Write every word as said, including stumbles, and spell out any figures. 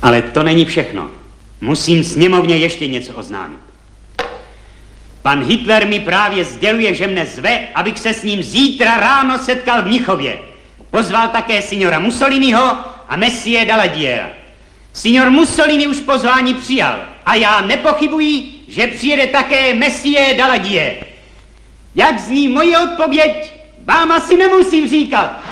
Ale to není všechno. Musím sněmovně ještě něco oznámit. Pan Hitler mi právě sděluje, že mne zve, abych se s ním zítra ráno setkal v Mnichově. Pozval také signora Mussoliniho a messie Daladiera. Signor Mussolini už pozvání přijal a já nepochybuji, že přijede také messie Daladier. Jak zní moje odpověď, vám asi nemusím říkat.